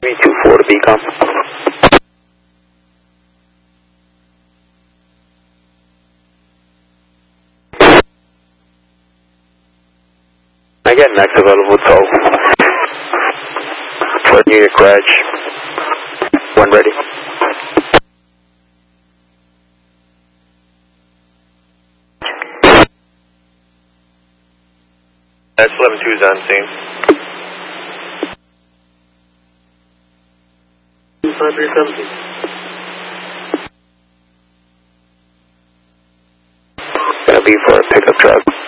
324 to Beacom. I got next available tow. For unit garage. One ready. That's 11-2's on scene. 2537. Gonna be for a pickup truck.